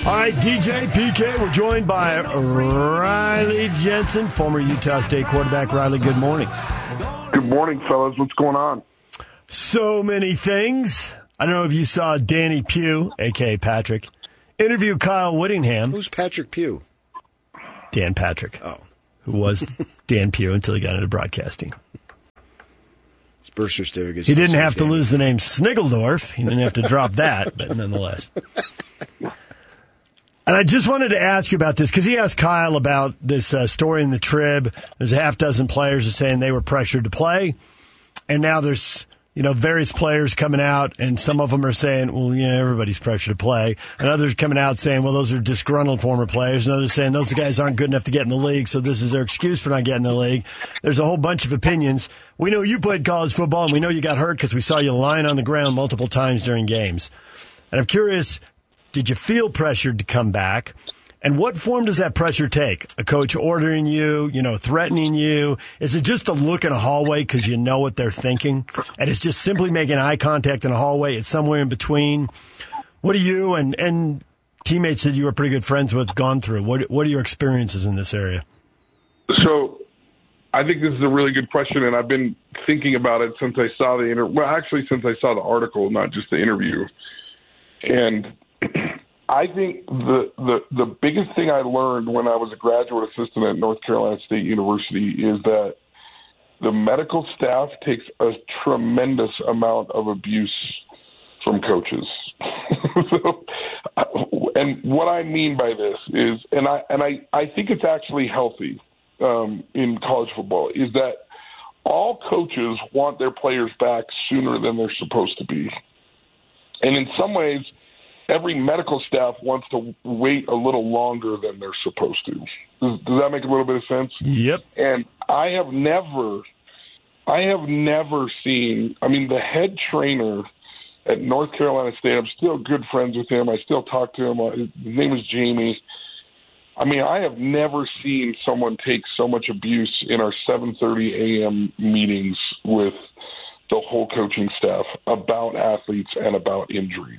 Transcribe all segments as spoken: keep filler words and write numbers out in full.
All right, D J, P K, we're joined by Riley Jensen, former Utah State quarterback. Riley, good morning. Good morning, fellas. What's going on? So many things. I don't know if you saw Danny Pugh, a k a. Patrick, interview Kyle Whittingham. Who's Patrick Pugh? Dan Patrick. Oh. Who was Dan Pugh until he got into broadcasting. His birth certificate. He didn't have to lose the name Snigeldorf. He didn't have to drop that, but nonetheless. And I just wanted to ask you about this because he asked Kyle about this uh, story in the Trib. There's a half dozen players saying they were pressured to play, and now there's you know various players coming out, and some of them are saying, well, yeah, everybody's pressured to play, and others coming out saying, well, those are disgruntled former players, and others saying those guys aren't good enough to get in the league, so this is their excuse for not getting in the league. There's a whole bunch of opinions. We know you played college football, and we know you got hurt because we saw you lying on the ground multiple times during games. And I'm curious, did you feel pressured to come back? And what form does that pressure take? A coach ordering you, you know, threatening you? Is it just a look in a hallway because you know what they're thinking? And it's just simply making eye contact in a hallway? It's somewhere in between? What do you and, and teammates that you were pretty good friends with gone through? What, what are your experiences in this area? So I think this is a really good question, and I've been thinking about it since I saw the inter- – well, actually since I saw the article, not just the interview. And – I think the, the the biggest thing I learned when I was a graduate assistant at North Carolina State University is that the medical staff takes a tremendous amount of abuse from coaches. so, and what I mean by this is, and I and I, I think it's actually healthy um, in college football, is that all coaches want their players back sooner than they're supposed to be. And in some ways, every medical staff wants to wait a little longer than they're supposed to. Does, does that make a little bit of sense? Yep. And I have never, I have never seen, I mean, the head trainer at North Carolina State, I'm still good friends with him. I still talk to him. His name is Jamie. I mean, I have never seen someone take so much abuse in our seven thirty a.m. meetings with the whole coaching staff about athletes and about injuries.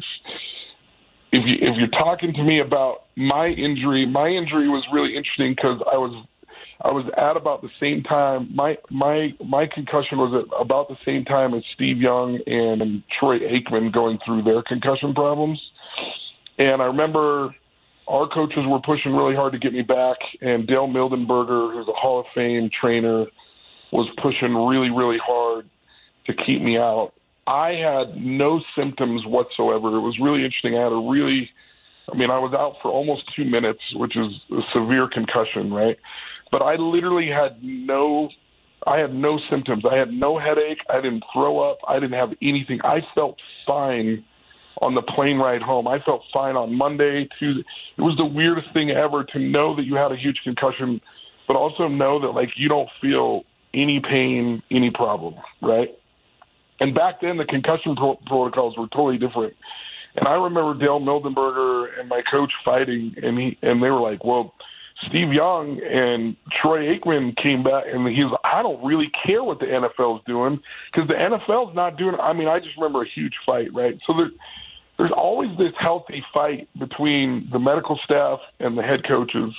If you if you're talking to me about my injury, my injury was really interesting because I was I was at about the same time. My my my concussion was at about the same time as Steve Young and Troy Aikman going through their concussion problems. And I remember our coaches were pushing really hard to get me back, and Dale Mildenberger, who's a Hall of Fame trainer, was pushing really really hard to keep me out. I had no symptoms whatsoever. It was really interesting. I had a really, I mean, I was out for almost two minutes, which is a severe concussion, right? But I literally had no, I had no symptoms. I had no headache. I didn't throw up. I didn't have anything. I felt fine on the plane ride home. I felt fine on Monday, Tuesday. It was the weirdest thing ever to know that you had a huge concussion, but also know that, like, you don't feel any pain, any problem, right? And back then, the concussion pro- protocols were totally different. And I remember Dale Mildenberger and my coach fighting, and he and they were like, well, Steve Young and Troy Aikman came back, and he was like, I don't really care what the N F L is doing because the N F L is not doing – I mean, I just remember a huge fight, right? So there, there's always this healthy fight between the medical staff and the head coaches.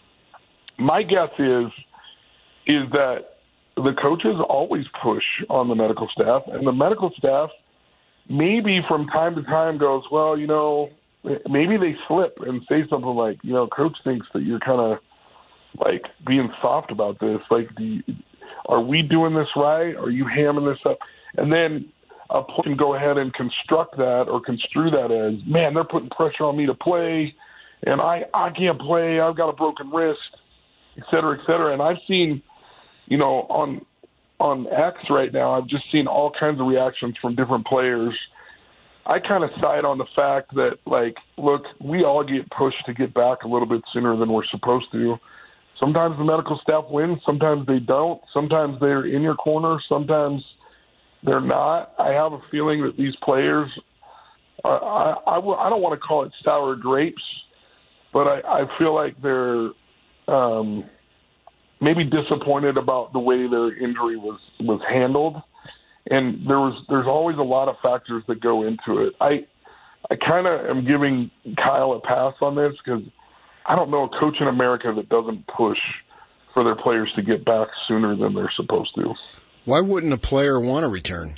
My guess is is that the coaches always push on the medical staff, and the medical staff maybe from time to time goes, well, you know, maybe they slip and say something like, you know, coach thinks that you're kind of like being soft about this. Like, do you, are we doing this right? Are you hamming this up? And then a player can go ahead and construct that or construe that as, man, they're putting pressure on me to play, and I, I can't play. I've got a broken wrist, et cetera, et cetera. And I've seen, you know, on on X right now, I've just seen all kinds of reactions from different players. I kind of side on the fact that, like, look, we all get pushed to get back a little bit sooner than we're supposed to. Sometimes the medical staff wins, sometimes they don't. Sometimes they're in your corner, sometimes they're not. I have a feeling that these players, uh, I, I, I don't want to call it sour grapes, but I, I feel like they're um, – maybe disappointed about the way their injury was, was handled. And there was there's always a lot of factors that go into it. I I kind of am giving Kyle a pass on this because I don't know a coach in America that doesn't push for their players to get back sooner than they're supposed to. Why wouldn't a player want to return?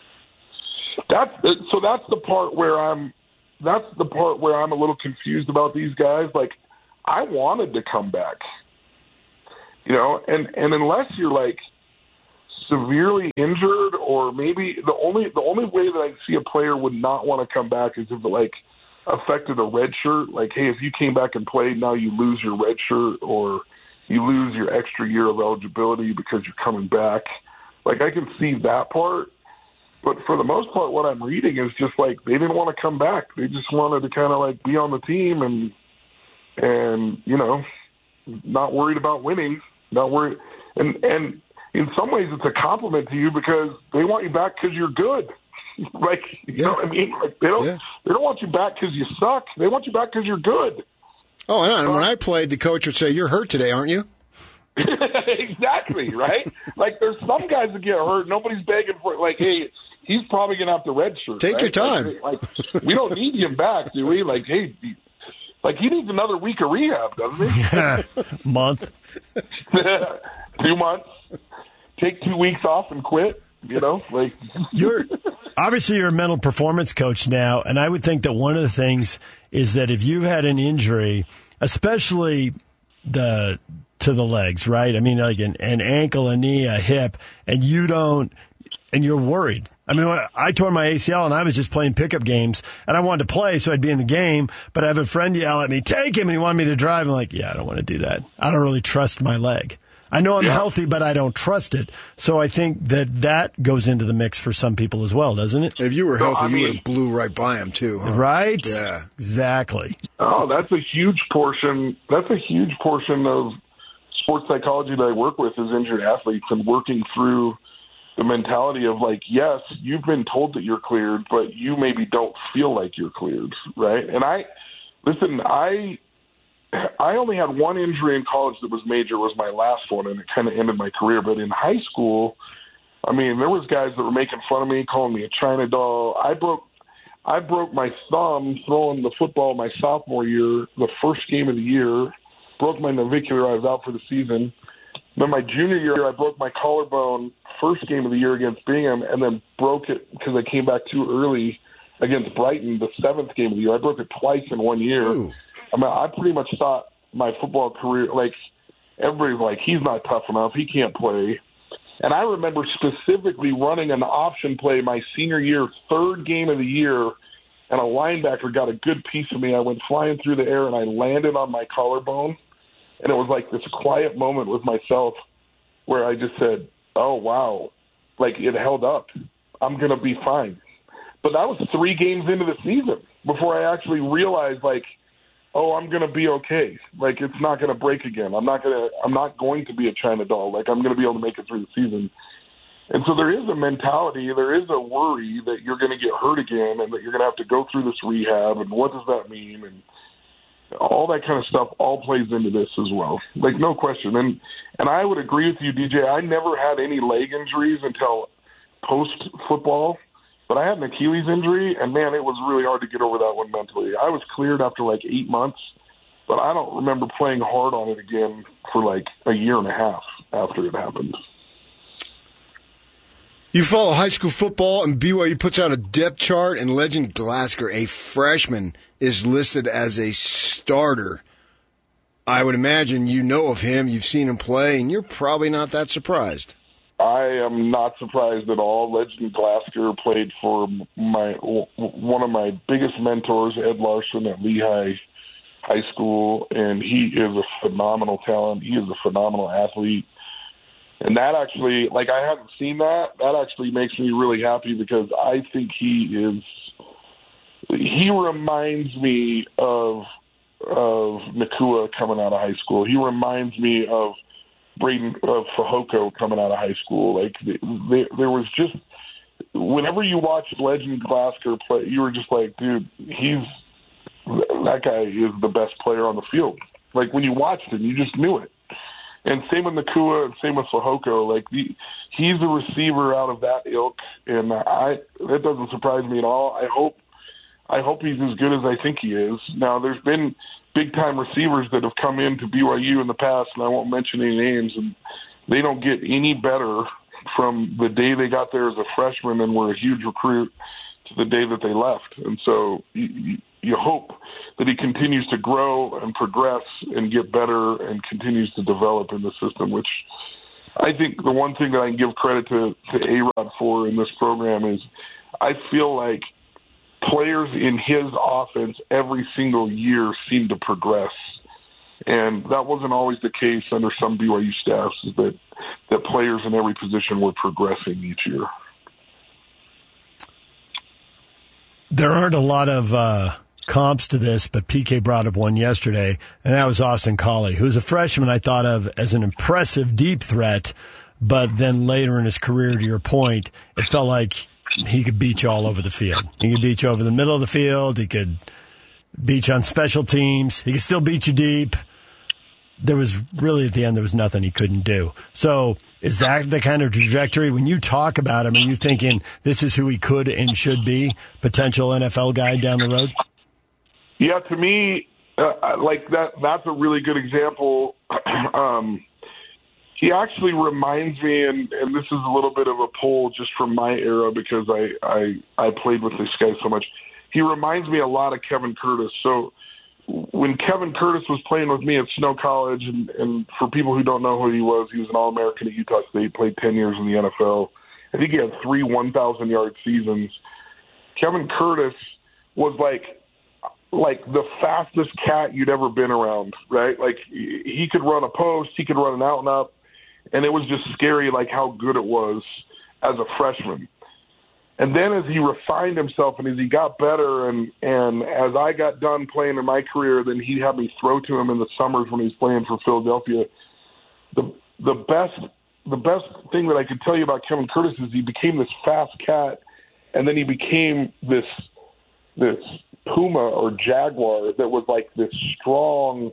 That's so. That's the part where I'm. That's the part where I'm a little confused about these guys. Like, I wanted to come back, you know, and and unless you're like severely injured, or maybe the only the only way that I see a player would not want to come back is if it like affected a red shirt. Like, hey, if you came back and played, now you lose your red shirt, or you lose your extra year of eligibility because you're coming back. Like, I can see that part. But for the most part, what I'm reading is just like they didn't want to come back. They just wanted to kind of like be on the team and, and you know, not worried about winning, not worried. And, and in some ways it's a compliment to you because they want you back because you're good. Like, you yeah. know what I mean? Like, they don't, yeah. they don't want you back because you suck. They want you back because you're good. Oh, and when I played, the coach would say, "You're hurt today, aren't you?" Exactly, right? Like, there's some guys that get hurt. Nobody's begging for it. Like, hey, he's probably going to have the red shirt. Take right? your time. Like, like, we don't need him back, do we? Like, hey, he, like he needs another week of rehab, doesn't he? Yeah, month. Two months. Take two weeks off and quit, you know? Like, you're obviously you're a mental performance coach now, and I would think that one of the things is that if you've had an injury, especially the to the legs, right? I mean, like an, an ankle, a knee, a hip, and you don't, and you're worried. I mean, I tore my A C L and I was just playing pickup games and I wanted to play so I'd be in the game, but I have a friend yell at me, "Take him," and he wanted me to drive. I'm like, yeah, I don't want to do that. I don't really trust my leg. I know I'm yeah. healthy, but I don't trust it. So I think that that goes into the mix for some people as well, doesn't it? If you were healthy, no, I mean, you would have blew right by him too, huh? Right? Yeah. Exactly. Oh, that's a huge portion. That's a huge portion of sports psychology that I work with is injured athletes and working through the mentality of like, yes, you've been told that you're cleared, but you maybe don't feel like you're cleared, right? And I, listen, I, I only had one injury in college that was major. It was my last one, and it kind of ended my career. But in high school, I mean, there was guys that were making fun of me, calling me a China doll. I broke, I broke my thumb throwing the football my sophomore year, the first game of the year. Broke my navicular. I was out for the season. Then my junior year, I broke my collarbone first game of the year against Bingham, and then broke it because I came back too early against Brighton the seventh game of the year. I broke it twice in one year. Ooh. I mean, I pretty much thought my football career, like, everybody's like, he's not tough enough. He can't play. And I remember specifically running an option play my senior year, third game of the year, and a linebacker got a good piece of me. I went flying through the air, and I landed on my collarbone. And it was like this quiet moment with myself where I just said, oh, wow, like it held up. I'm going to be fine. But that was three games into the season before I actually realized, like, oh, I'm going to be okay. Like, it's not going to break again. I'm not going to, I'm not going to be a China doll. Like, I'm going to be able to make it through the season. And so there is a mentality, there is a worry that you're going to get hurt again and that you're going to have to go through this rehab. And what does that mean? And all that kind of stuff all plays into this as well. Like, no question. And and I would agree with you, D J. I never had any leg injuries until post-football. But I had an Achilles injury, and, man, it was really hard to get over that one mentally. I was cleared after, like, eight months, but I don't remember playing hard on it again for, like, a year and a half after it happened. You follow high school football, and B Y U puts out a depth chart, and Legend Glasgow, a freshman, is listed as a starter. I would imagine you know of him, you've seen him play, and you're probably not that surprised. I am not surprised at all. Legend Glasgow played for my one of my biggest mentors, Ed Larson, at Lehigh High School, and he is a phenomenal talent. He is a phenomenal athlete. And that actually, like, I haven't seen that. That actually makes me really happy because I think he is – he reminds me of of Nakua coming out of high school. He reminds me of Braden of Fehoko coming out of high school. Like, they, there was just – whenever you watched Legend Glasgow play, you were just like, dude, he's – that guy is the best player on the field. Like, when you watched him, you just knew it. And same with Nakua and same with Fehoko. Like, the, he's a receiver out of that ilk, and I that doesn't surprise me at all. I hope I hope he's as good as I think he is. Now, there's been big-time receivers that have come into B Y U in the past, and I won't mention any names, and they don't get any better from the day they got there as a freshman and were a huge recruit to the day that they left. And so you, you hope that he continues to grow and progress and get better and continues to develop in the system, which I think the one thing that I can give credit to, to A-Rod for in this program is I feel like players in his offense every single year seem to progress. And that wasn't always the case under some B Y U staffs, is that, that players in every position were progressing each year. There aren't a lot of uh, comps to this, but P K brought up one yesterday, and that was Austin Collie, who's a freshman I thought of as an impressive deep threat, but then later in his career, to your point, it felt like he could beat you all over the field. He could beat you over the middle of the field. He could beat you on special teams. He could still beat you deep. There was really, at the end, there was nothing he couldn't do. So is that the kind of trajectory? When you talk about him, are you thinking this is who he could and should be, potential N F L guy down the road? Yeah, to me, uh, like that, that's a really good example. um, he actually reminds me, and, and this is a little bit of a pull just from my era because I, I, I played with this guy so much. He reminds me a lot of Kevin Curtis. So when Kevin Curtis was playing with me at Snow College, and, and for people who don't know who he was, he was an All-American at Utah State, played ten years in the N F L. I think he had three one thousand yard seasons. Kevin Curtis was like like the fastest cat you'd ever been around, right? Like he could run a post, he could run an out and up, and it was just scary like how good it was as a freshman. And then as he refined himself and as he got better and, and as I got done playing in my career, then he had me throw to him in the summers when he was playing for Philadelphia. The the best the best thing that I could tell you about Kevin Curtis is he became this fast cat, and then he became this this puma or jaguar that was like this strong,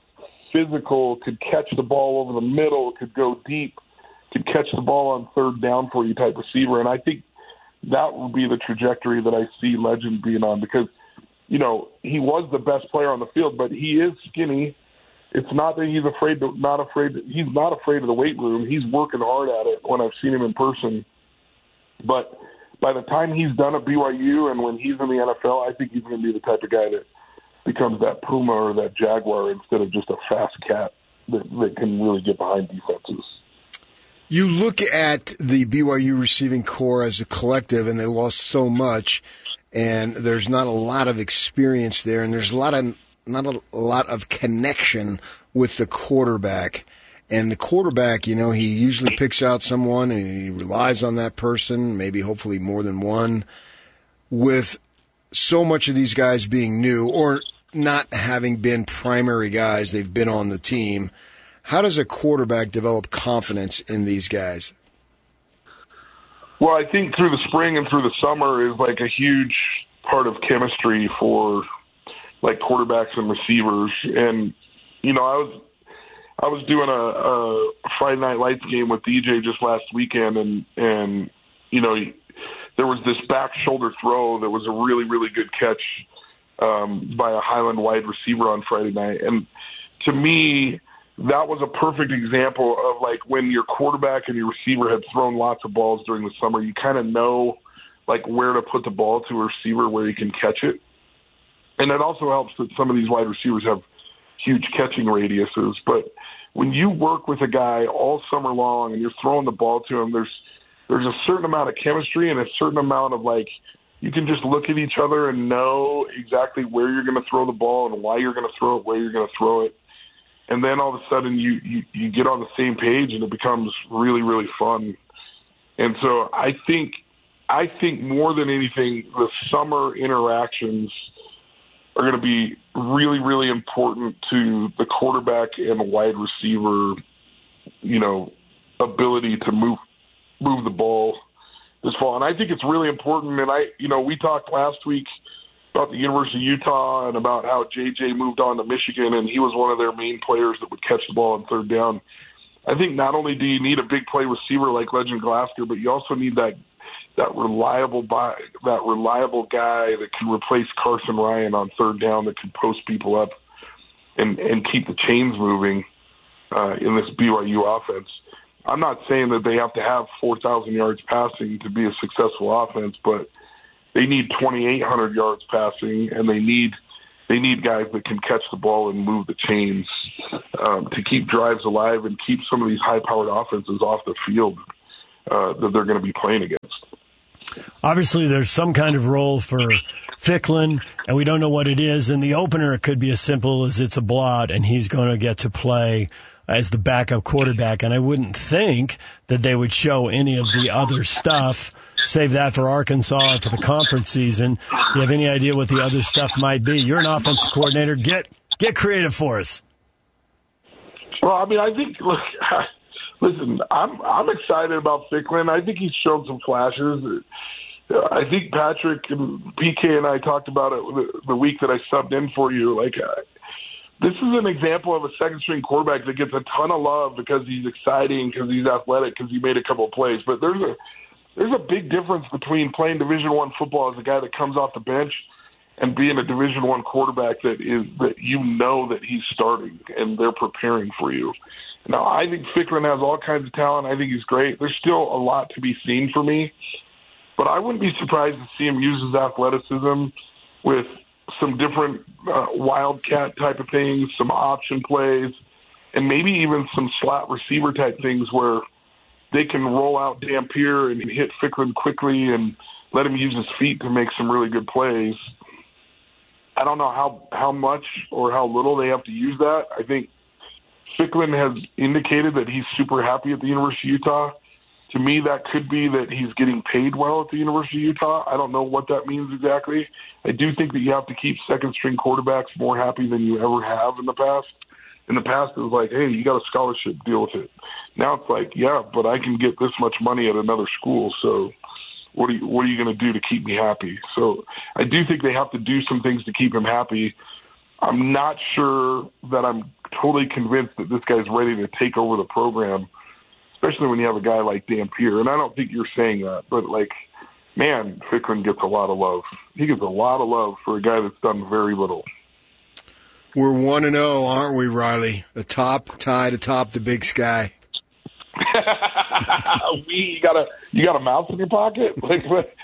physical, could catch the ball over the middle, could go deep, could catch the ball on third down for you type receiver. And I think that would be the trajectory that I see Legend being on because, you know, he was the best player on the field, but he is skinny. It's not that he's afraid to, not afraid. To, he's not afraid of the weight room. He's working hard at it when I've seen him in person. But by the time he's done at B Y U and when he's in the N F L, I think he's going to be the type of guy that becomes that puma or that jaguar instead of just a fast cat that, that can really get behind defenses. You look at the B Y U receiving corps as a collective, and they lost so much, and there's not a lot of experience there, and there's a lot of not a lot of connection with the quarterback. And the quarterback, you know, he usually picks out someone, and he relies on that person, maybe hopefully more than one. With so much of these guys being new or not having been primary guys, they've been on the team. How does a quarterback develop confidence in these guys? Well, I think through the spring and through the summer is like a huge part of chemistry for like quarterbacks and receivers. And, you know, I was I was doing a, a Friday Night Lights game with D J just last weekend, and, and you know, there was this back shoulder throw that was a really, really good catch um, by a Highland wide receiver on Friday night. And to me, that was a perfect example of like when your quarterback and your receiver had thrown lots of balls during the summer, you kind of know like where to put the ball to a receiver where he can catch it. And it also helps that some of these wide receivers have huge catching radiuses. But when you work with a guy all summer long and you're throwing the ball to him, there's there's a certain amount of chemistry and a certain amount of like you can just look at each other and know exactly where you're going to throw the ball and why you're going to throw it, where you're going to throw it. And then all of a sudden you, you, you get on the same page and it becomes really, really fun. And so I think I think more than anything, the summer interactions are going to be really, really important to the quarterback and the wide receiver, you know, ability to move move the ball this fall. And I think it's really important. And I, you know, we talked last week about the University of Utah and about how J J moved on to Michigan, and he was one of their main players that would catch the ball on third down. I think not only do you need a big play receiver like Legend Glasgow, but you also need that that reliable buy, that reliable guy that can replace Carson Ryan on third down, that can post people up and, and keep the chains moving uh, in this B Y U offense. I'm not saying that they have to have four thousand yards passing to be a successful offense, but they need twenty-eight hundred yards passing, and they need they need guys that can catch the ball and move the chains um, to keep drives alive and keep some of these high-powered offenses off the field uh, that they're going to be playing against. Obviously, there's some kind of role for Ficklin, and we don't know what it is. In the opener, it could be as simple as it's a blot, and he's going to get to play as the backup quarterback. And I wouldn't think that they would show any of the other stuff. Save that for Arkansas and for the conference season. Do you have any idea what the other stuff might be? You're an offensive coordinator. Get get creative for us. Well, I mean, I think, look, listen, I'm I'm excited about Ficklin. I think he's shown some flashes. I think Patrick and P K and I talked about it the week that I subbed in for you. Like, uh, this is an example of a second-string quarterback that gets a ton of love because he's exciting, because he's athletic, because he made a couple of plays. But there's a there's a big difference between playing Division One football as a guy that comes off the bench and being a Division One quarterback that is that you know that he's starting and they're preparing for you. Now, I think Ficklin has all kinds of talent. I think he's great. There's still a lot to be seen for me. But I wouldn't be surprised to see him use his athleticism with some different uh, wildcat type of things, some option plays, and maybe even some slot receiver type things where they can roll out Dampier and hit Ficklin quickly and let him use his feet to make some really good plays. I don't know how, how much or how little they have to use that. I think Ficklin has indicated that he's super happy at the University of Utah. To me, that could be that he's getting paid well at the University of Utah. I don't know what that means exactly. I do think that you have to keep second-string quarterbacks more happy than you ever have in the past. In the past, it was like, hey, you got a scholarship, deal with it. Now it's like, yeah, but I can get this much money at another school, so what are you, what are you going to do to keep me happy? So I do think they have to do some things to keep him happy. I'm not sure that I'm totally convinced that this guy's ready to take over the program, especially when you have a guy like Dampier. And I don't think you're saying that, but, like, man, Ficklin gets a lot of love. He gets a lot of love for a guy that's done very little. We're one and oh, aren't we, Riley? Atop, tied atop the Big Sky. we you got a you got a mouse in your pocket? Like, what?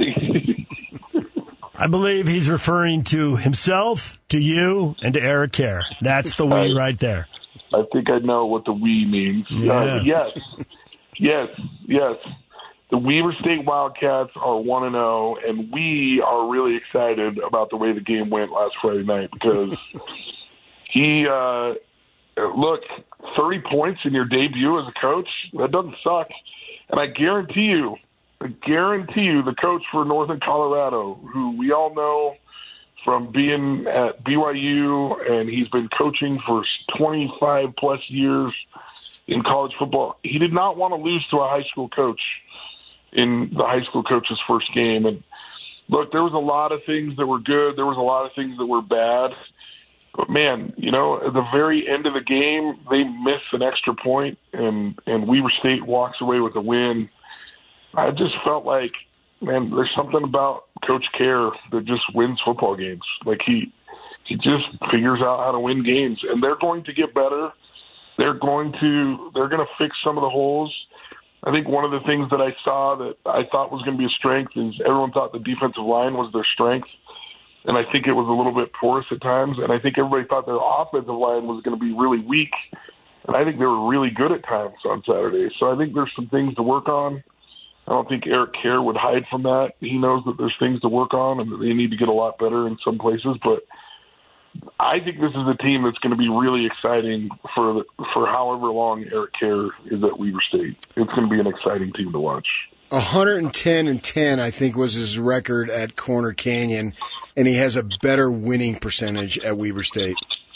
I believe he's referring to himself, to you, and to Eric Kerr. That's the we right there. I think I know what the we means. Yeah. Uh, yes, yes, yes. The Weber State Wildcats are one and zero, and we are really excited about the way the game went last Friday night because he uh, look thirty points in your debut as a coach. That doesn't suck, and I guarantee you, I guarantee you, the coach for Northern Colorado, who we all know from being at B Y U, and he's been coaching for twenty-five plus years in college football. He did not want to lose to a high school coach in the high school coach's first game. And look, there was a lot of things that were good. There was a lot of things that were bad. But man, you know, at the very end of the game, they miss an extra point, and, and Weber State walks away with a win. I just felt like, man, there's something about Coach Kerr that just wins football games. Like he, he just figures out how to win games, and they're going to get better. They're going to, they're going to fix some of the holes. I think one of the things that I saw that I thought was going to be a strength is everyone thought the defensive line was their strength, and I think it was a little bit porous at times. And I think everybody thought their offensive line was going to be really weak, and I think they were really good at times on Saturday. So I think there's some things to work on. I don't think Eric Kerr would hide from that. He knows that there's things to work on and that they need to get a lot better in some places. But I think this is a team that's going to be really exciting for for however long Eric Kerr is at Weber State. It's going to be an exciting team to watch. one hundred ten and ten, I think, was his record at Corner Canyon, and he has a better winning percentage at Weber State.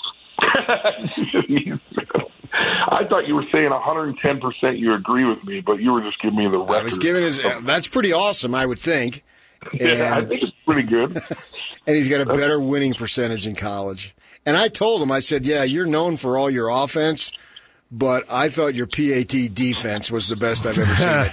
I thought you were saying one hundred ten percent you agree with me, but you were just giving me the record. I was giving his. That's pretty awesome, I would think. And, yeah, I think it's pretty good. And he's got a better winning percentage in college. And I told him, I said, yeah, you're known for all your offense, but I thought your P A T defense was the best I've ever seen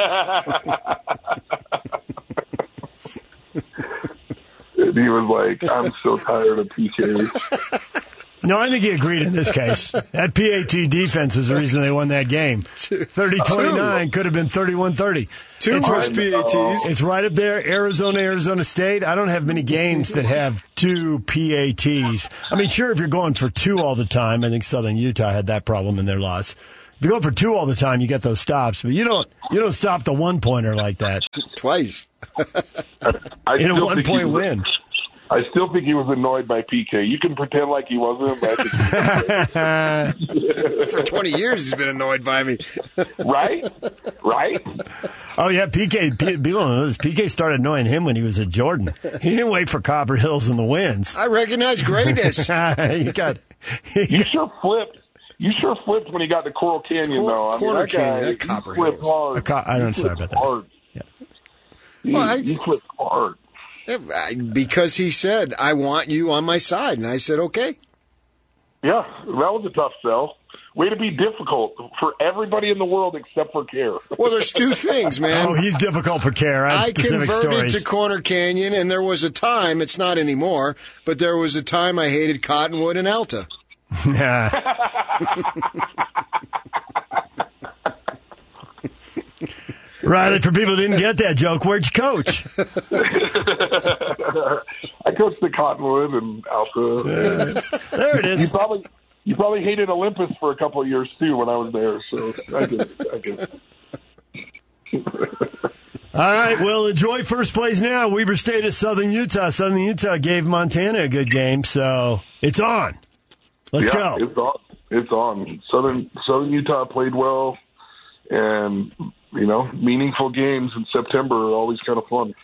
it. And he was like, I'm so tired of P K. No, I think he agreed in this case. That P A T defense was the reason they won that game. thirty twenty-nine could have been thirty-one thirty. Two it's first right, P A Ts. It's right up there, Arizona, Arizona State. I don't have many games that have two P A Ts. I mean, sure, if you're going for two all the time, I think Southern Utah had that problem in their loss. If you go for two all the time, you get those stops, but you don't you don't stop the one-pointer like that. Twice. I in a still one-point think he was- win. I still think he was annoyed by P K. You can pretend like he wasn't, but I think he was. For twenty years, he's been annoyed by me. Right? Right? Oh, yeah, P K, P, people don't know this. P K started annoying him when he was at Jordan. He didn't wait for Copper Hills and the wins. I recognize greatness. you got, You sure flipped. You sure flipped when he got to Coral Canyon, Cor- though. I mean, Corner that guy, Canyon, that he Copper flipped Hills. hard. A co- I don't- He sorry flipped about that. Hard. Yeah. He, Well, I- he flipped hard. Because he said, I want you on my side. And I said, okay. Yeah, that was a tough sell. Way to be difficult for everybody in the world except for Care. Well, there's two things, man. Oh, he's difficult for Care. I have I specific converted stories. to Corner Canyon, and there was a time, it's not anymore, but there was a time I hated Cottonwood and Alta. Yeah. Riley, for people who didn't get that joke, where'd you coach? I coached the Cottonwood and Alta. There it You is. probably you probably hated Olympus for a couple of years too when I was there. So I get it. I get it. All right, well, enjoy first place now. Weber State at Southern Utah. Southern Utah gave Montana a good game, so it's on. Let's yeah, go. It's on. It's on. Southern Southern Utah played well, and you know, meaningful games in September are always kind of fun.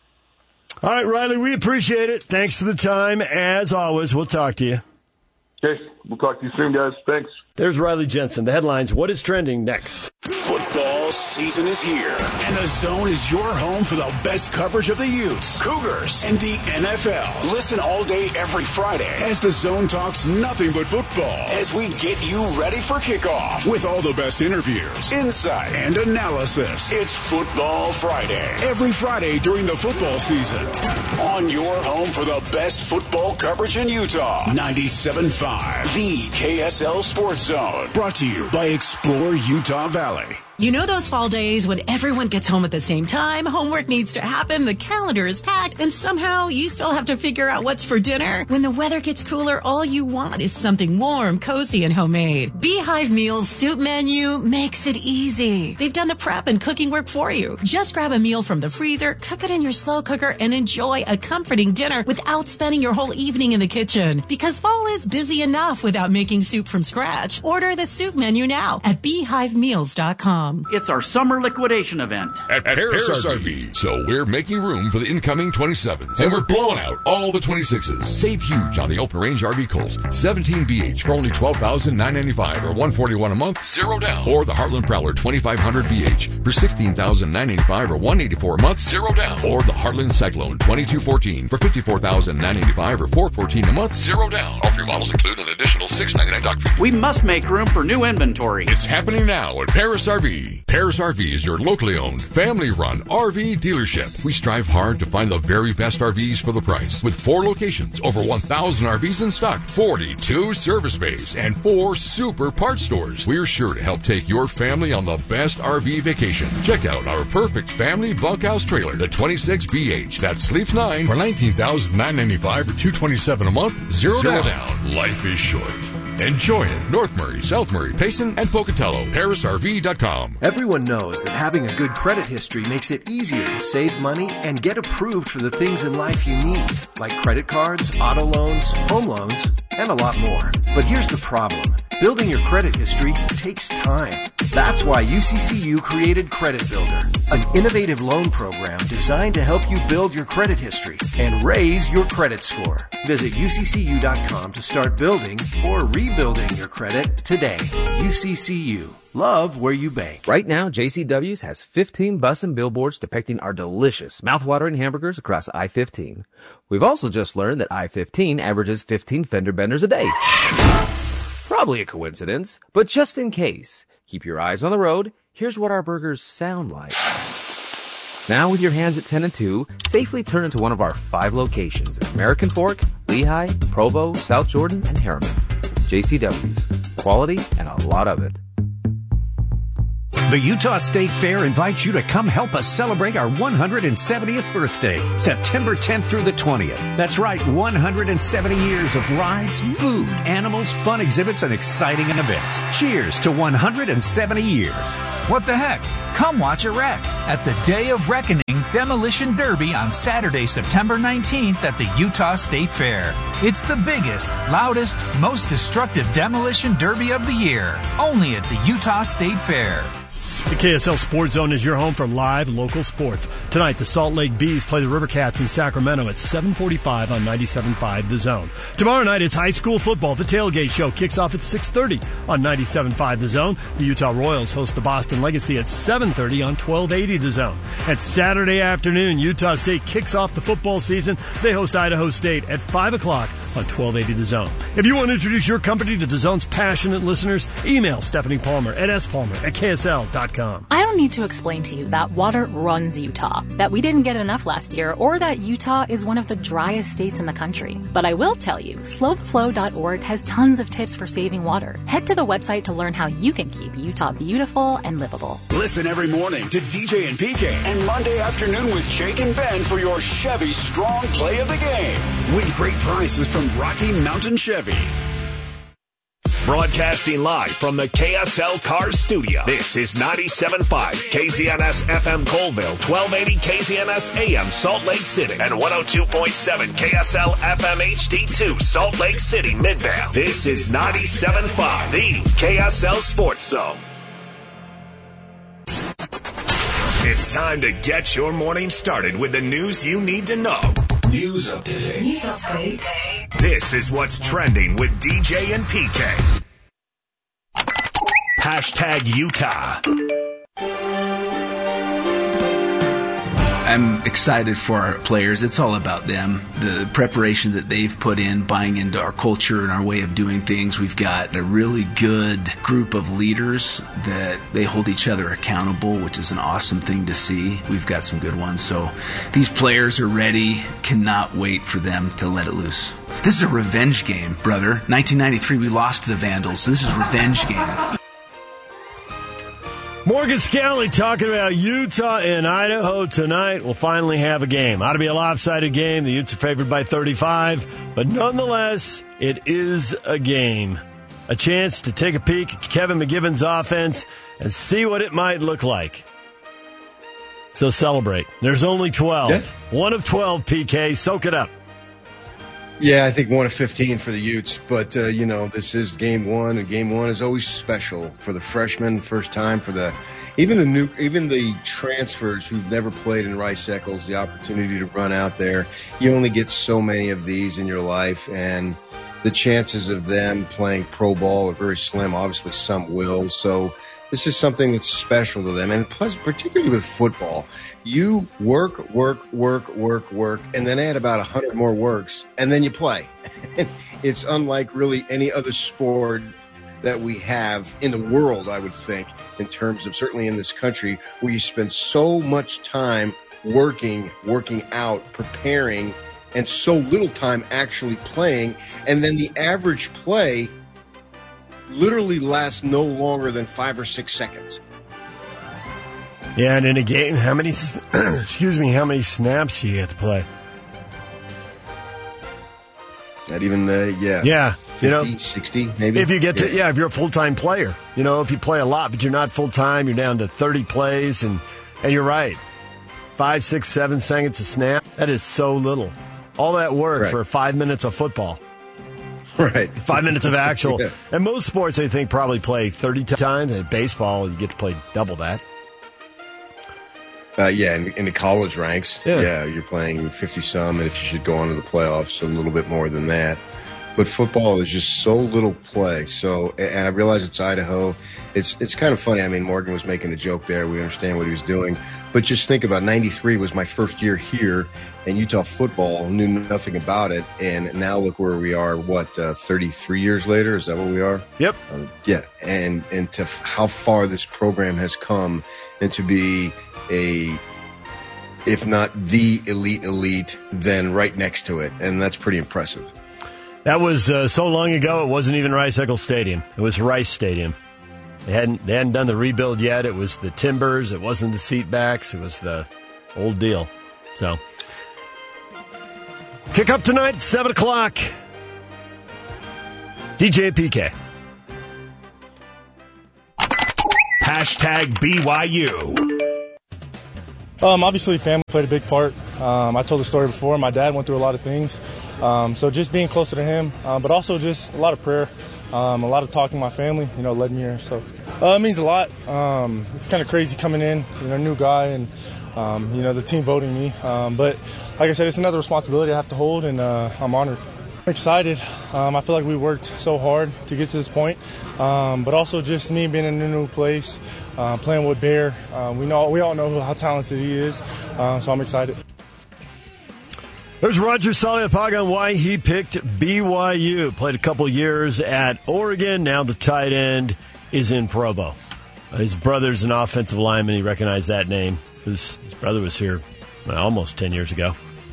All right, Riley, we appreciate it. Thanks for the time. As always, we'll talk to you. Okay, we'll talk to you soon, guys. Thanks. There's Riley Jensen. The headlines, what is trending next? Football season is here, and The Zone is your home for the best coverage of the Utes, Cougars, and the N F L. Listen all day, every Friday, as The Zone talks nothing but football, as we get you ready for kickoff with all the best interviews, insight, and analysis. It's Football Friday, every Friday during the football season, on your home for the best football coverage in Utah. ninety-seven point five, the K S L Sports Zone, brought to you by Explore Utah Valley. You know those fall days when everyone gets home at the same time, homework needs to happen, the calendar is packed, and somehow you still have to figure out what's for dinner? When the weather gets cooler, all you want is something warm, cozy, and homemade. Beehive Meals Soup Menu makes it easy. They've done the prep and cooking work for you. Just grab a meal from the freezer, cook it in your slow cooker, and enjoy a comforting dinner without spending your whole evening in the kitchen. Because fall is busy enough without making soup from scratch. Order the soup menu now at beehive meals dot com. It's our summer liquidation event at, at Harris, Harris R V. So we're making room for the incoming twenty-sevens, and we're blowing out all the twenty-sixes. Save huge on the Open Range R V Colt seventeen B H for only twelve thousand nine hundred ninety-five dollars or one hundred forty-one dollars a month, zero down. Or the Heartland Prowler twenty-five hundred B H for sixteen thousand nine hundred ninety-five dollars or one hundred eighty-four dollars a month, zero down. Or the Heartland Cyclone twenty-two fourteen for fifty-four thousand nine hundred ninety-five dollars or four hundred fourteen dollars a month, zero down. All three models include an additional six hundred ninety-nine dollars dock fee. We must make room for new inventory. It's happening now at Paris R V. Paris R V is your locally owned, family-run R V dealership. We strive hard to find the very best R Vs for the price. With four locations, over one thousand R Vs in stock, forty-two service bays, and four super parts stores, we're sure to help take your family on the best R V vacation. Check out our perfect family bunkhouse trailer, the twenty-six B H, that sleeps nine for nineteen thousand nine hundred ninety-five dollars or two hundred twenty-seven dollars a month, zero, zero down. down. Life is short. Enjoy it. North Murray, South Murray, Payson, and Pocatello. Paris R V dot com. Everyone knows that having a good credit history makes it easier to save money and get approved for the things in life you need, like credit cards, auto loans, home loans, and a lot more. But here's the problem. Building your credit history takes time. That's why U C C U created Credit Builder, an innovative loan program designed to help you build your credit history and raise your credit score. Visit U C C U dot com to start building or rebuilding your credit today. U C C U. Love where you bank. Right now, J C W's has fifteen bus and billboards depicting our delicious, mouthwatering hamburgers across I fifteen. We've also just learned that I fifteen averages fifteen fender benders a day. Probably a coincidence, but just in case, keep your eyes on the road. Here's what our burgers sound like. Now with your hands at ten and two, safely turn into one of our five locations at American Fork, Lehigh, Provo, South Jordan, and Harriman. J C W's. Quality and a lot of it. The Utah State Fair invites you to come help us celebrate our one hundred seventieth birthday, September tenth through the twentieth. That's right, one hundred seventy years of rides, food, animals, fun exhibits, and exciting events. Cheers to one hundred seventy years. What the heck? Come watch a wreck at the Day of Reckoning Demolition Derby on Saturday, September nineteenth at the Utah State Fair. It's the biggest, loudest, most destructive demolition derby of the year, only at the Utah State Fair. The K S L Sports Zone is your home for live local sports. Tonight, the Salt Lake Bees play the River Cats in Sacramento at seven forty-five on ninety-seven point five The Zone. Tomorrow night, it's high school football. The Tailgate Show kicks off at six thirty on ninety-seven point five The Zone. The Utah Royals host the Boston Legacy at seven thirty on twelve eighty The Zone. At Saturday afternoon, Utah State kicks off the football season. They host Idaho State at five o'clock on twelve eighty The Zone. If you want to introduce your company to The Zone's passionate listeners, email Stephanie Palmer at s palmer at k s l dot com. I don't need to explain to you that water runs Utah, that we didn't get enough last year, or that Utah is one of the driest states in the country. But I will tell you, slow the flow dot org has tons of tips for saving water. Head to the website to learn how you can keep Utah beautiful and livable. Listen every morning to D J and P K and Monday afternoon with Jake and Ben for your Chevy Strong Play of the Game. Win great prizes from Rocky Mountain Chevy. Broadcasting live from the K S L Cars Studio. This is ninety-seven point five K Z N S F M Colville, twelve eighty K Z N S A M Salt Lake City, and one oh two point seven K S L F M H D two Salt Lake City, Midvale. This is ninety-seven point five, the K S L Sports Zone. It's time to get your morning started with the news you need to know. News update. News update. This is what's trending with D J and P K. Hashtag Utah. I'm excited for our players. It's all about them. The preparation that they've put in, buying into our culture and our way of doing things. We've got a really good group of leaders that they hold each other accountable, which is an awesome thing to see. We've got some good ones. So these players are ready. Cannot wait for them to let it loose. This is a revenge game, brother. nineteen ninety-three, we lost to the Vandals. So this is a revenge game. Morgan Scalley talking about Utah and Idaho tonight. We'll finally have a game. Ought to be a lopsided game. The Utes are favored by thirty-five. But nonetheless, it is a game. A chance to take a peek at Kevin McGivern's offense and see what it might look like. So celebrate. There's only twelve. Yeah. One of twelve, P K. Soak it up. Yeah, I think one of fifteen for the Utes, but, uh, you know, this is game one, and game one is always special for the freshmen, first time, for the even the new, even the transfers who've never played in Rice-Eccles, the opportunity to run out there. You only get so many of these in your life, and the chances of them playing pro ball are very slim. Obviously, some will, so this is something that's special to them, and plus, particularly with football. You work, work, work, work, work, and then add about one hundred more works, and then you play. It's unlike really any other sport that we have in the world, I would think, in terms of certainly in this country, where you spend so much time working, working out, preparing, and so little time actually playing, and then the average play literally lasts no longer than five or six seconds. Yeah, and in a game, how many, excuse me, how many snaps do you have to play? Not even the, yeah. Yeah. fifty, you know, sixty, maybe. If you get to, yeah. yeah, if you're a full-time player. You know, if you play a lot, but you're not full-time, you're down to thirty plays, and, and you're right. Five, six, seven seconds a snap, that is so little. All that work right. for five minutes of football. Right. Five minutes of actual. Yeah. And most sports, I think, probably play thirty times. And baseball, you get to play double that. Uh, yeah, in, in the college ranks, yeah. yeah, you're playing fifty-some, and if you should go on to the playoffs, a little bit more than that. but football is just so little play. So, and I realize it's Idaho. It's it's kind of funny. I mean, Morgan was making a joke there. We understand what he was doing. But just think about ninety-three was my first year here, and Utah football knew nothing about it. And now look where we are, what, uh, thirty-three years later? Is that what we are? Yep. Uh, yeah. And, and to f- how far this program has come, and to be a, if not the elite elite, then right next to it. And that's pretty impressive. That was uh, so long ago, it wasn't even Rice-Eccles Stadium. It was Rice Stadium. They hadn't, they hadn't done the rebuild yet. It was the timbers. It wasn't the seat backs. It was the old deal. So, kick up tonight, seven o'clock. D J and P K. Hashtag B Y U. Um, obviously, family played a big part. Um, I told the story before. My dad went through a lot of things. Um, so just being closer to him, um, but also just a lot of prayer, um, a lot of talking to my family, you know, led me here. So uh, it means a lot. Um, it's kind of crazy coming in, you know, new guy, and, um, you know, the team voting me. Um, but like I said, it's another responsibility I have to hold, and uh, I'm honored. I'm excited. Um, I feel like we worked so hard to get to this point, um, but also just me being in a new place, uh, playing with Bear. Uh, we know we all know how talented he is, uh, so I'm excited. There's Roger Saliapaga on why he picked B Y U. Played a couple years at Oregon. Now the tight end is in Provo. His brother's an offensive lineman. He recognized that name. His, his brother was here well, almost ten years ago.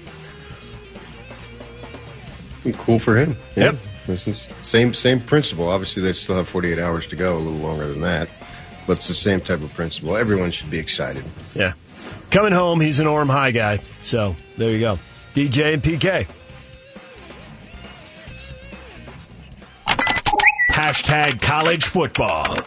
Cool for him. Yeah. Yep. This is same same principle. Obviously, they still have forty-eight hours to go, a little longer than that. But it's the same type of principle. Everyone should be excited. Yeah. Coming home, he's an Orem High guy. So there you go. D J and P K. Hashtag college football.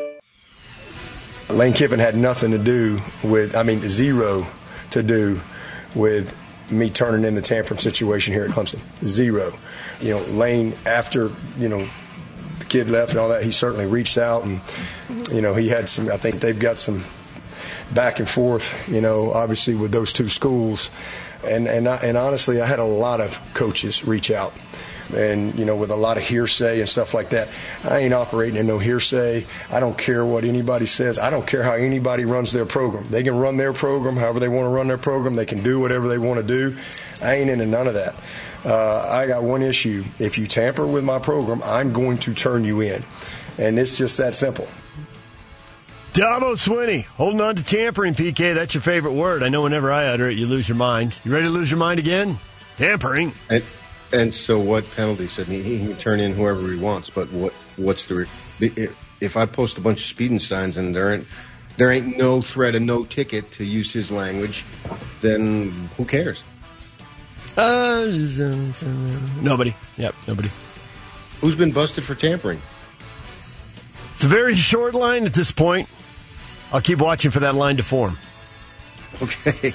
Lane Kiffin had nothing to do with, I mean, zero to do with me turning in the tampering situation here at Clemson. Zero. You know, Lane, after, you know, the kid left and all that, he certainly reached out, and, you know, he had some, I think they've got some back and forth, you know, obviously with those two schools. And and I, and honestly, I had a lot of coaches reach out, and you know, with a lot of hearsay and stuff like that. I ain't operating in no hearsay. I don't care what anybody says. I don't care how anybody runs their program. They can run their program however they want to run their program. They can do whatever they want to do. I ain't into none of that. Uh, I got one issue. If you tamper with my program, I'm going to turn you in, and it's just that simple. Dabo Swinney, holding on to tampering, P K. That's your favorite word. I know whenever I utter it, you lose your mind. You ready to lose your mind again? Tampering. And, and so what penalty said he, he can turn in whoever he wants, but what what's the if I post a bunch of speeding signs and there ain't there ain't no threat and no ticket, to use his language, then who cares? Uh, nobody. Yep, nobody. Who's been busted for tampering? It's a very short line at this point. I'll keep watching for that line to form. Okay.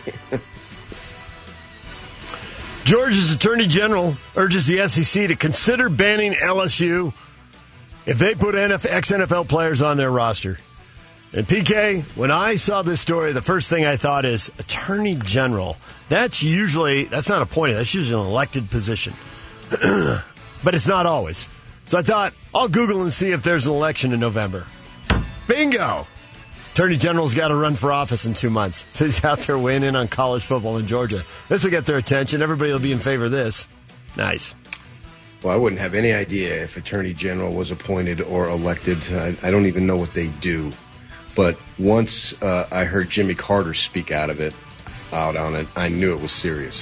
Georgia's Attorney General urges the S E C to consider banning L S U if they put ex-N F L players on their roster. And P K, when I saw this story, the first thing I thought is Attorney General. That's usually, that's not appointed, that's usually an elected position. But it's not always. So I thought, I'll Google and see if there's an election in November. Bingo! Attorney General's got to run for office in two months. So he's out there weighing in on college football in Georgia. This will get their attention. Everybody will be in favor of this. Nice. Well, I wouldn't have any idea if Attorney General was appointed or elected. I, I don't even know what they do. But once uh, I heard Jimmy Carter speak out of it, out on it, I knew it was serious.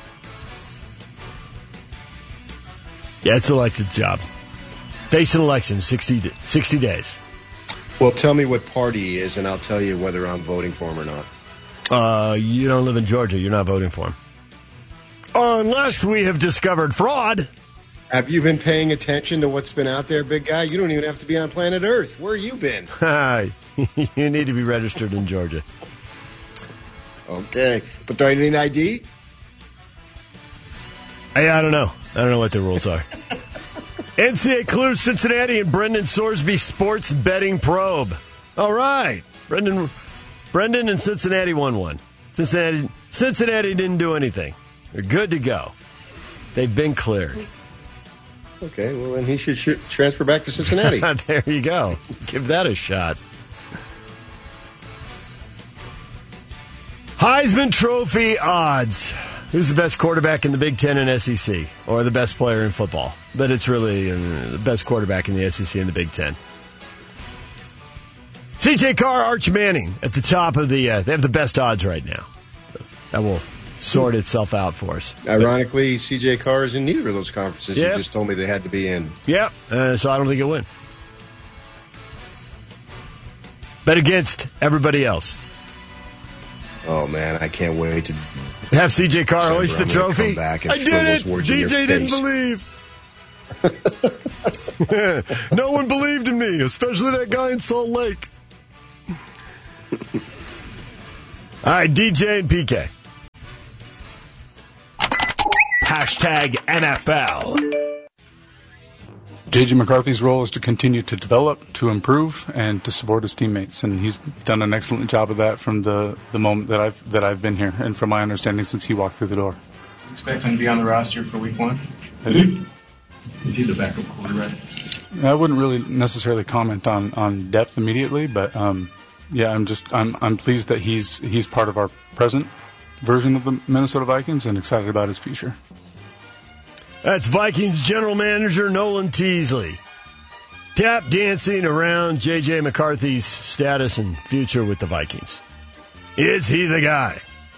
Yeah, it's an elected job. Face an election, sixty, sixty days. Well, tell me what party he is, and I'll tell you whether I'm voting for him or not. Uh, you don't live in Georgia. You're not voting for him. Unless we have discovered fraud. Have you been paying attention to what's been out there, big guy? You don't even have to be on planet Earth. Where have you been? You need to be registered in Georgia. Okay. But do I need an I D? Hey, I don't know. I don't know what the rules are. N C A A Clues, Cincinnati, and Brendan Sorsby Sports Betting Probe. All right. Brendan Brendan and Cincinnati won one. Cincinnati Cincinnati didn't do anything. They're good to go. They've been cleared. Okay, well, then he should sh- transfer back to Cincinnati. There you go. Give that a shot. Heisman Trophy odds. Who's the best quarterback in the Big Ten and S E C? Or the best player in football? But it's really uh, the best quarterback in the S E C and the Big Ten. C J Carr, Arch Manning at the top of the... Uh, they have the best odds right now. That will sort itself out for us. Ironically, C J Carr is in neither of those conferences. Yep. You just told me they had to be in. Yep, uh, so I don't think he'll win. Bet against everybody else. Oh, man, I can't wait to... Have C J Carr hoist the trophy? Come back and I did it! D J didn't face. believe. No one believed in me, especially that guy in Salt Lake. All right, D J and P K. Hashtag N F L. J J McCarthy's role is to continue to develop, to improve, and to support his teammates, and he's done an excellent job of that from the, the moment that I've that I've been here, and from my understanding since he walked through the door. Expect him to be on the roster for week one? I do. Is he the backup quarterback? I wouldn't really necessarily comment on, on depth immediately, but um, yeah, I'm just I'm I'm pleased that he's he's part of our present version of the Minnesota Vikings, and excited about his future. That's Vikings general manager Nolan Teasley. Tap dancing around J J McCarthy's status and future with the Vikings. Is he the guy?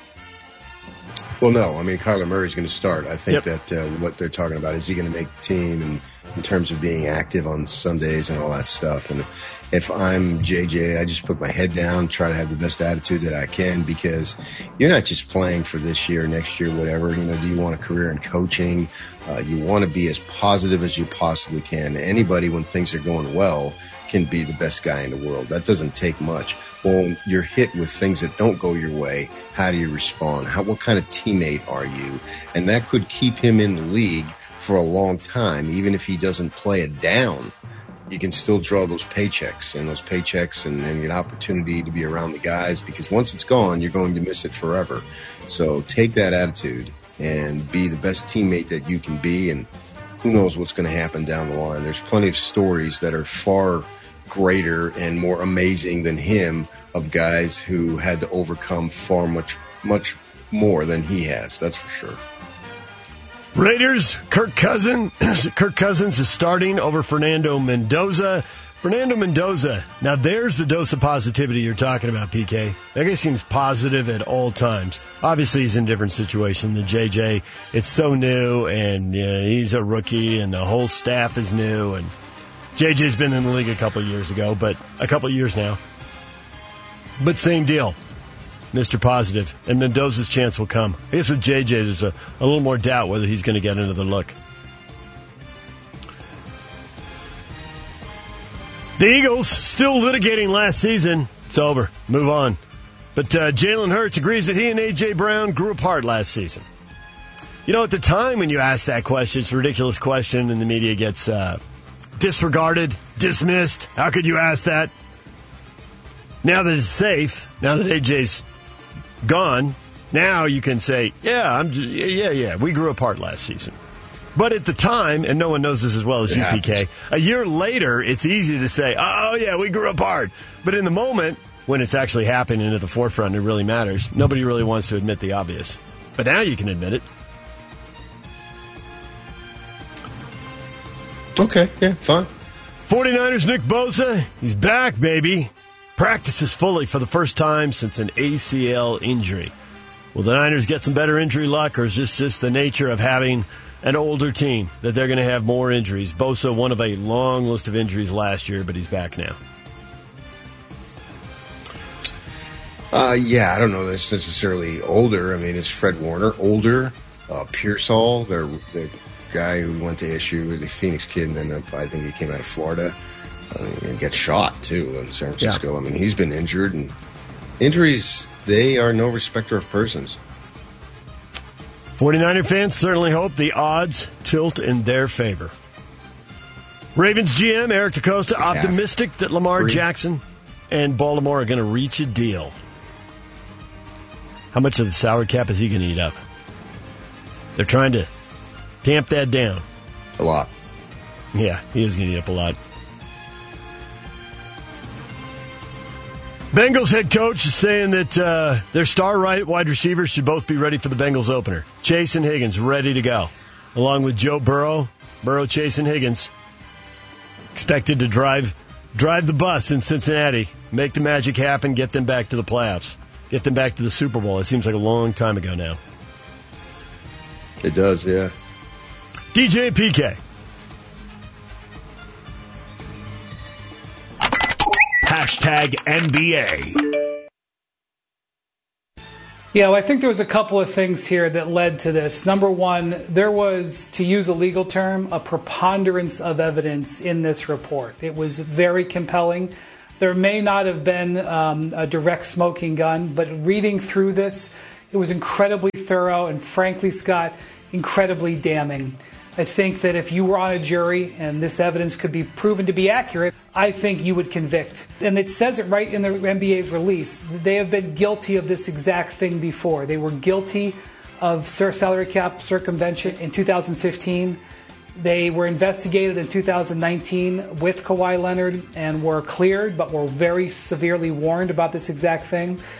Well, no. I mean, Kyler Murray's going to start. I think Yep. that uh, what they're talking about is he going to make the team, and in terms of being active on Sundays and all that stuff. And if, if I'm J J, I just put my head down, try to have the best attitude that I can, because you're not just playing for this year, next year, whatever. You know, do you want a career in coaching? Uh, you want to be as positive as you possibly can. Anybody, when things are going well, can be the best guy in the world. That doesn't take much. Well, you're hit with things that don't go your way. How do you respond? How, what kind of teammate are you? And that could keep him in the league for a long time. Even if he doesn't play it down, you can still draw those paychecks and those paychecks and, and an opportunity to be around the guys, because once it's gone, you're going to miss it forever. So take that attitude and be the best teammate that you can be. And who knows what's going to happen down the line. There's plenty of stories that are far greater and more amazing than him, of guys who had to overcome far much, much more than he has. That's for sure. Raiders, Kirk Cousins. Kirk Cousins is starting over Fernando Mendoza. Fernando Mendoza. Now, there's the dose of positivity you're talking about, P K. That guy seems positive at all times. Obviously, he's in a different situation than J J. It's so new, and uh, he's a rookie, and the whole staff is new. And J J's been in the league a couple of years ago, but a couple of years now. But same deal. Mister Positive, and Mendoza's chance will come. I guess with J J, there's a, a little more doubt whether he's going to get another look. The Eagles still litigating last season. It's over. Move on. But uh, Jalen Hurts agrees that he and A J. Brown grew apart last season. You know, at the time when you ask that question, it's a ridiculous question, and the media gets uh, disregarded, dismissed. How could you ask that? Now that it's safe, now that A J's gone, now you can say, yeah, I'm, just, yeah, yeah, we grew apart last season. But at the time, and no one knows this as well as you, P K, a year later, it's easy to say, oh, yeah, we grew apart. But in the moment, when it's actually happening at the forefront, it really matters. Nobody really wants to admit the obvious. But now you can admit it. Okay, yeah, fine. 49ers Nick Bosa, he's back, baby. Practices fully for the first time since an A C L injury. Will the Niners get some better injury luck, or is this just the nature of having an older team, that they're going to have more injuries? Bosa, one of a long list of injuries last year, but he's back now. Uh, yeah, I don't know that it's necessarily older. I mean, it's Fred Warner older, uh, Pearsall, the, the guy who went to S U, the Phoenix kid, and then I think he came out of Florida. I mean, and get shot, too, in San Francisco. Yeah. I mean, he's been injured, and injuries, they are no respecter of persons. 49er fans certainly hope the odds tilt in their favor. Ravens G M Eric DeCosta optimistic that Lamar Three. Jackson and Baltimore are going to reach a deal. How much of the salary cap is he going to eat up? They're trying to tamp that down. A lot. Yeah, he is going to eat up a lot. Bengals head coach is saying that uh, their star right wide receivers should both be ready for the Bengals opener. Chase and Higgins ready to go, along with Joe Burrow. Burrow, Chase, and Higgins expected to drive drive the bus in Cincinnati, make the magic happen, get them back to the playoffs, get them back to the Super Bowl. It seems like a long time ago now. It does, yeah. D J and P K. Hashtag N B A. Yeah, well, I think there was a couple of things here that led to this. Number one, there was, to use a legal term, a preponderance of evidence in this report. It was very compelling. There may not have been um, a direct smoking gun, but reading through this, it was incredibly thorough and, frankly, Scott, incredibly damning. I think that if you were on a jury and this evidence could be proven to be accurate, I think you would convict. And it says it right in the N B A's release. They have been guilty of this exact thing before. They were guilty of salary cap circumvention in two thousand fifteen. They were investigated in two thousand nineteen with Kawhi Leonard and were cleared, but were very severely warned about this exact thing.